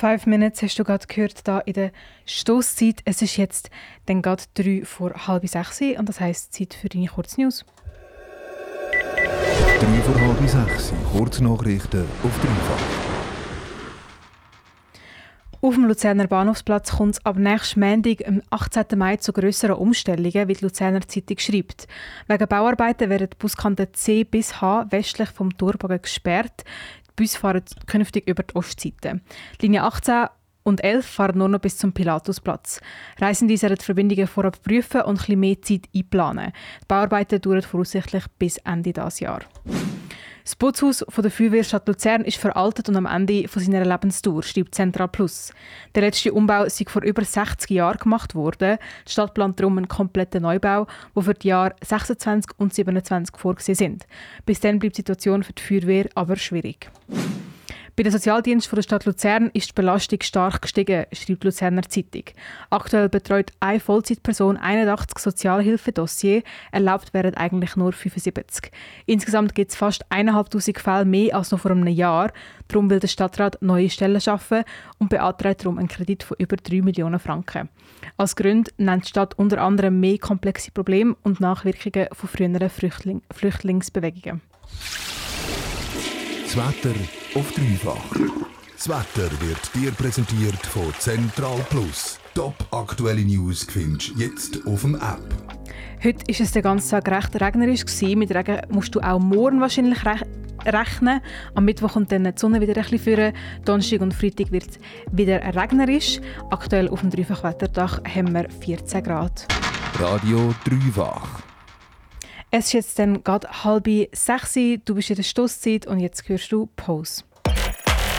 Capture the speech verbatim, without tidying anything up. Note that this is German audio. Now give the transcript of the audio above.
Five Minutes hast du gerade gehört, da in der Stosszeit. Es ist jetzt dann gerade drei vor halb sechs und das heisst Zeit für deine Kurznews. Drei vor halb sechs, Kurznachrichten auf dreifach. Auf dem Luzerner Bahnhofsplatz kommt es ab nächsten Montag, am achtzehnten Mai, zu grösseren Umstellungen, wie die Luzerner Zeitung schreibt. Wegen Bauarbeiten werden die Buskanten C bis H westlich vom Thurbogen gesperrt. Die Busse fahren künftig über die Ostseite. Die Linie achtzehn und elf fahren nur noch bis zum Pilatusplatz. Reisende sollen die Verbindungen vorab prüfen und ein bisschen mehr Zeit einplanen. Die Bauarbeiten dauern voraussichtlich bis Ende dieses Jahres. Das Putzhaus von der Feuerwehrstadt Luzern ist veraltet und am Ende von seiner Lebensdauer, schreibt Central Plus. Der letzte Umbau sei vor über sechzig Jahren gemacht worden. Die Stadt plant darum einen kompletten Neubau, der für die Jahre sechsundzwanzig und siebenundzwanzig vorgesehen sind. Bis dann bleibt die Situation für die Feuerwehr aber schwierig. Bei den Sozialdiensten der Stadt Luzern ist die Belastung stark gestiegen, schreibt die Luzerner Zeitung. Aktuell betreut eine Vollzeitperson einundachtzig Sozialhilfedossiers, erlaubt werden eigentlich nur fünfundsiebzig. Insgesamt gibt es fast eintausendfünfhundert Fälle mehr als noch vor einem Jahr. Darum will der Stadtrat neue Stellen schaffen und beantragt darum einen Kredit von über drei Millionen Franken. Als Grund nennt die Stadt unter anderem mehr komplexe Probleme und Nachwirkungen von früheren Flüchtling- Flüchtlingsbewegungen. Das Wetter auf dreifach. Das Wetter wird dir präsentiert von Central Plus. Top aktuelle News findest du jetzt auf dem App. Heute war es den ganzen Tag recht regnerisch. Mit Regen musst du auch morgen wahrscheinlich rech- rechnen. Am Mittwoch kommt dann die Sonne wieder ein bisschen vor. Donnerstag und Freitag wird es wieder regnerisch. Aktuell auf dem Dreifach-Wetterdach haben wir vierzehn Grad. Radio Dreifach. Es ist jetzt dann gerade halb sechs. Du bist in der Stosszeit und jetzt hörst du Pause.